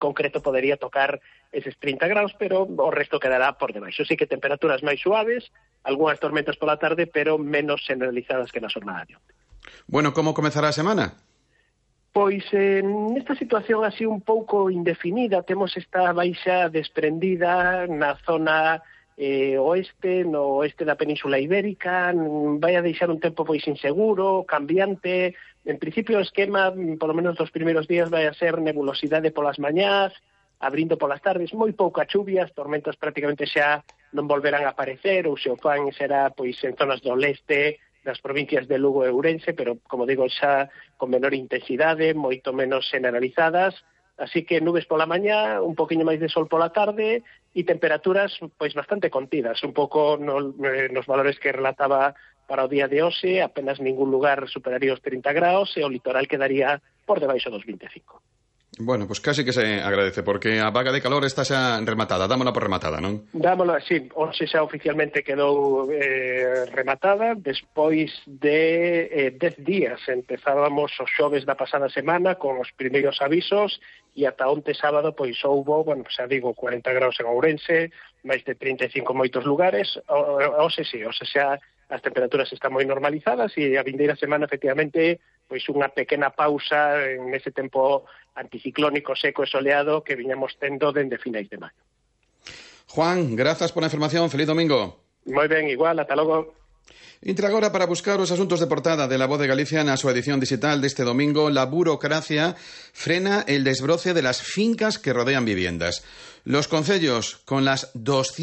concreto podería tocar eses 30 graus, pero o resto quedará por debaixo. Sí que temperaturas máis suaves, algunhas tormentas pola tarde, pero menos generalizadas que na xornada de onte. Bueno, como comezará a semana? Pois nesta situación así un pouco indefinida, temos esta baixa desprendida na zona oeste, no oeste da Península Ibérica, vai a deixar un tempo pois inseguro, cambiante. En principio o esquema, polo menos dos primeiros días, vai a ser nebulosidade polas mañás, abrindo polas tardes, moi pouca chuvia, as tormentas prácticamente xa non volverán a aparecer, ou se o fan será pois en zonas do leste, das provincias de Lugo e Ourense, pero, como digo, xa con menor intensidade, moito menos generalizadas, así que nubes pola mañá, un poquinho máis de sol pola tarde e temperaturas pois bastante contidas, un pouco nos valores que relataba para o día de hoxe, apenas ningún lugar superaría os 30 graus e o litoral quedaría por debaixo dos 25. Bueno, pues casi que se agradece, porque a vaga de calor está xa rematada, dámola por rematada, non? Dámola, sí, hoxe xa oficialmente quedou rematada, despois de 10 días. Empezábamos os xoves da pasada semana con os primeiros avisos e ata onte sábado pois houbo, bueno, xa digo, 40 graus en Ourense, máis de 35 en moitos lugares. Hoxe sí, hoxe xa as temperaturas están moi normalizadas e a vindeira semana, efectivamente, pois unha pequena pausa en ese tempo anticiclónico seco e soleado que viñamos tendo dende finais de maio. Juan, grazas por a información. Feliz domingo. Moi ben, igual, ata logo. Entra agora para buscar os asuntos de portada de La Voz de Galicia na súa edición digital deste domingo. La burocracia frena el desbroce de las fincas que rodean viviendas. Los concellos, con las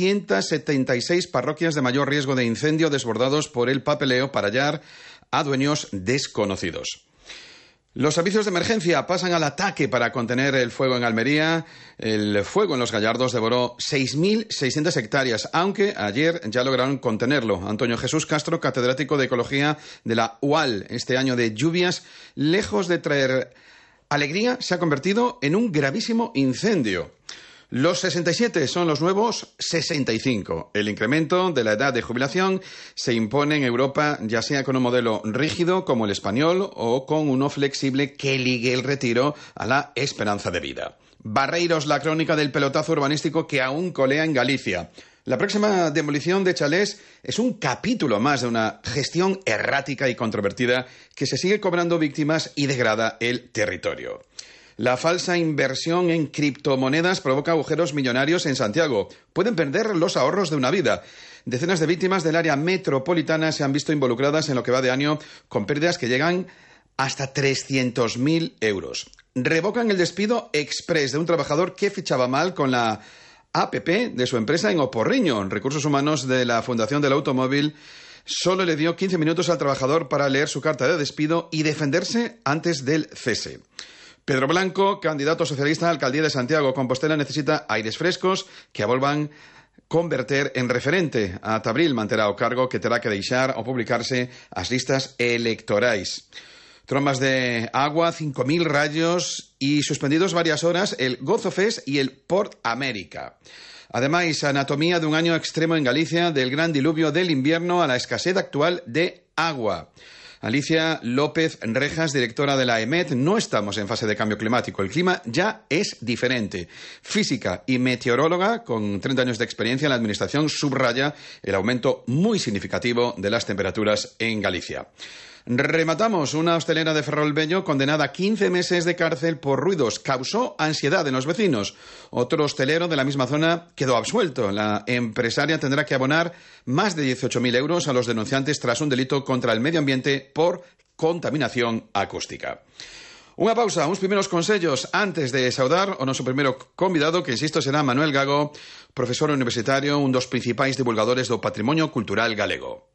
276 parroquias de mayor riesgo de incendio desbordados por el papeleo para hallar a dueños desconocidos. Los servicios de emergencia pasan al ataque para contener el fuego en Almería. El fuego en Los Gallardos devoró 6.600 hectáreas, aunque ayer ya lograron contenerlo. Antonio Jesús Castro, catedrático de Ecología de la UAL, este año de lluvias, lejos de traer alegría, se ha convertido en un gravísimo incendio. Los 67 son los nuevos 65. El incremento de la edad de jubilación se impone en Europa, ya sea con un modelo rígido como el español o con uno flexible que ligue el retiro a la esperanza de vida. Barreiros, la crónica del pelotazo urbanístico que aún colea en Galicia. La próxima demolición de chalés es un capítulo más de una gestión errática y controvertida que se sigue cobrando víctimas y degrada el territorio. La falsa inversión en criptomonedas provoca agujeros millonarios en Santiago. Pueden perder los ahorros de una vida. Decenas de víctimas del área metropolitana se han visto involucradas en lo que va de año con pérdidas que llegan hasta 300.000 euros. Revocan el despido express de un trabajador que fichaba mal con la APP de su empresa en Oporriño. Recursos Humanos de la Fundación del Automóvil solo le dio 15 minutos al trabajador para leer su carta de despido y defenderse antes del cese. Pedro Blanco, candidato socialista a la alcaldía de Santiago Compostela, necesita aires frescos que a volvan converter en referente. A Tabril manterá o cargo que terá que deixar o publicarse as listas electorais. Trombas de agua, 5.000 rayos y suspendidos varias horas el Gozo Fest y el Port América. Ademais, anatomía de un año extremo en Galicia, del gran diluvio del invierno a la escasez actual de agua. Alicia López Rejas, directora de la EMET, no estamos en fase de cambio climático. El clima ya es diferente. Física y meteoróloga, con 30 años de experiencia en la administración, subraya el aumento muy significativo de las temperaturas en Galicia. Rematamos. Una hostelera de Ferrolbello condenada a 15 meses de cárcel por ruidos. Causó ansiedad en los vecinos. Otro hostelero de la misma zona quedó absuelto. La empresaria tendrá que abonar más de 18.000 euros a los denunciantes tras un delito contra el medio ambiente por contaminación acústica. Unha pausa, uns primeiros consellos antes de saudar o noso primeiro convidado, que insisto será Manuel Gago, profesor universitario, un dos principais divulgadores do patrimonio cultural galego.